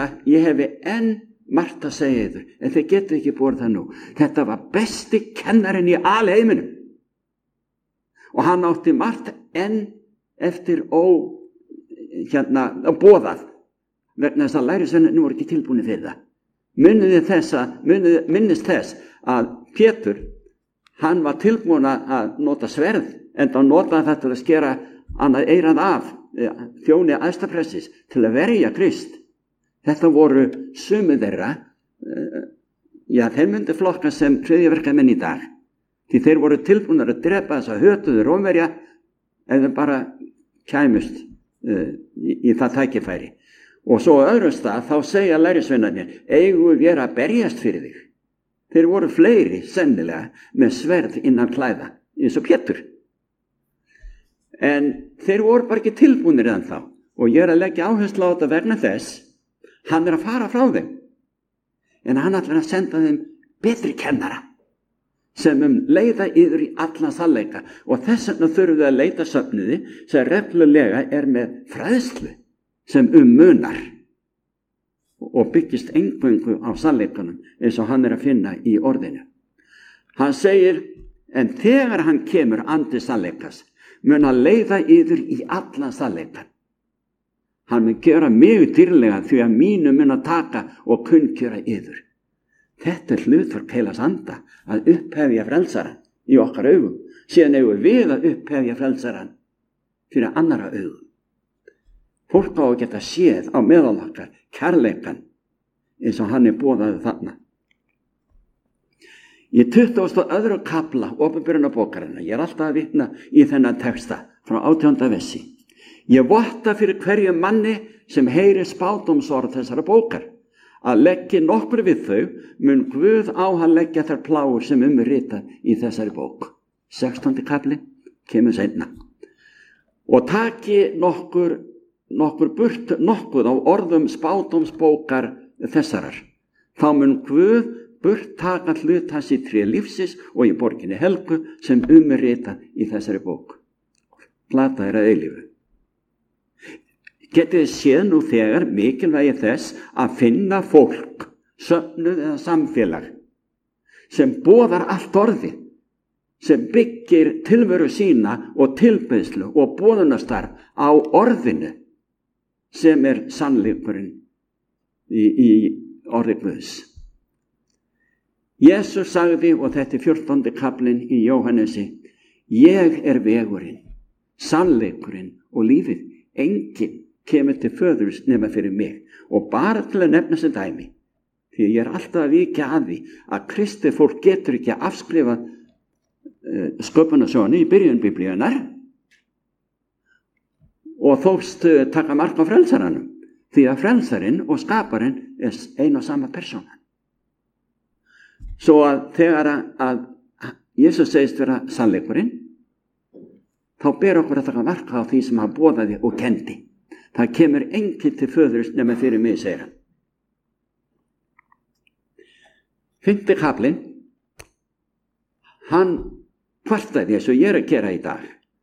ég hefi enn margt að segja yður, en þið getur ekki borið það nú. Þetta var besti kennarinn í alheiminum. Og hann átti margt enn eftir boðað, vegna þess að lærisveinarnir voru ekki tilbúnir fyrir það. Minnist þess að Pétur, hann var tilbúin að nota sverð, en þá notaði þetta til að skera annað eyrað af þjóni æðstapressis til að verja Krist. Þetta voru sumir þeirra, þeir myndu flokka sem hryðjuverkamenn í dag, því þeir voru tilbúnir að drepa þess að hötuðu Rómverja ef þeir bara kæmust í það tækifæri. Og svo á öðrum stað þá segja lærisveinarnir, eigum við að berjast fyrir þig. Þeir voru fleiri sennilega með sverð innan klæða, eins og Pétur. En þeir voru bara ekki tilbúnir ennþá, og ég að leggja áherslu á þetta vegna þess, hann að fara frá þeim, en hann ætlar að senda þeim betri kennara, sem leiða yður í allan sannleika, og þess vegna þurfum við að leita söfnuði sem reglulega með fræðslu sem munar og byggist eingöngu á sannleikanum eins og hann að finna í orðinu. Hann segir, en þegar hann kemur andi sannleikas, mun að leiða yður í allan sannleikan. Hann mun gera mig dýrlega því að mínu mun að taka og kunnkjöra yður. Þetta hlutverk heilags anda, að upphefja frelsarann í okkar augum. Síðan eigum við að upphefja frelsarann fyrir annara augum. Fólk á að geta séð á meðal okkar kærleikan eins og hann boðaði þarna. Í 22. kafla Opinberunarbókarinnar, ég alltaf að vitna í þennan texta frá 18. versi. Ég votta fyrir hverjum manni sem heyrir spádómsorð þessara bókar, að leggja nokkur við þau, mun Guð á hann leggja þær plágur sem rita í þessari bók. 16. kafli kemur seinna. Og taki nokkuð á orðum spádómsbókar þessarar. Þá mun Guð burt taka hlut hans í tré lífsins og í borginni helgu sem rita í þessari bók. Plata að eilífu. Getið þið séð nú þegar mikilvægi þess að finna fólk, söfnuð eða samfélag, sem boðar allt orðið, sem byggir tilveru sína og tilbeiðslu og boðunastarf á orðinu, sem sannleikurinn í orði Guðs. Jesús sagði, og þetta 14. kaflinn í Jóhannesi, ég vegurinn, sannleikurinn og lífið. Enginn kemur til föðurs nema fyrir mig. Og bara til að nefna sem dæmi, því ég alltaf að víkja að því að kristið fólk getur ekki að afskrifa sköpunarsögunni í byrjun biblíunnar og þóst taka mark á frelsaranum, því að frelsarinn og skaparinn ein og sama persóna. Svo að þegar að Jesús segist vera sannleikurinn, þá ber okkur að taka mark á því sem hann boðaði og kendi. Það kemur enginn til föðurs nema fyrir mig, segir hann. 5. kaflinn, hann kvartaði eins og ég að gera í dag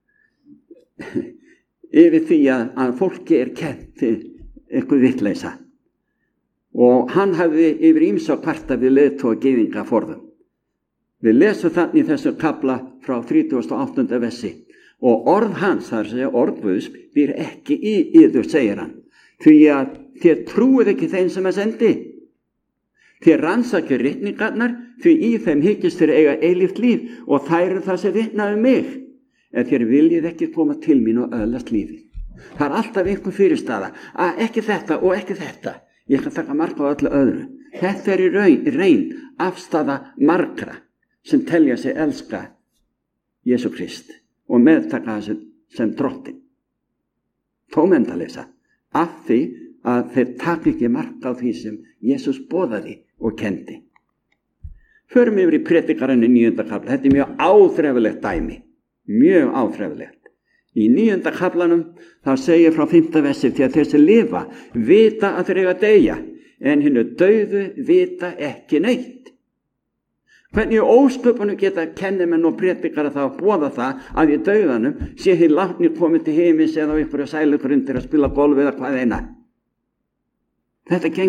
yfir því að fólki kennt eitthvað vitleysa, og hann hafði yfir ýmsa kvarta við leiðtoga gyðinga forðum. Við lesum þannig í þessu kafla frá 38. versi, og orð hans, það segja orð Guðs, býr ekki í yður, segir hann, því að þér trúið ekki þeim sem sendi. Þér rannsakið ritningarnar, því í þeim hyggist þér eiga eilíft líf, og þær það sem vitna mig, en þér viljið ekki koma til mín og öðlast lífið. Það alltaf einhver fyrirstaða, að ekki þetta og ekki þetta. Ég kann taka mark á öllu öðru. Þetta í raun afstaða margra sem telja sig elska Jesú Krist og meðtaka þessu sem drottin. Tómendalesa, af því að þeir taka ekki mark á því sem Jesús boðaði og kendi. Förum yfir í Predikarinn í 9. kafla. Þetta mjög áþrefilegt dæmi. Mjög áþrefilegt. Í 9. kaflanum þá segir frá 5. versi, því að þeir sem lifa vita að þeir eiga að deyja, en hinu dauðu vita ekki neitt. Hvernig í ósköpunum geta kennimenn og predikara þá að boða það að í dauðanum sé hinn látni komið til heimis eða á einhverju sælugrundir að spila golf eða hvað eina. Þetta gengur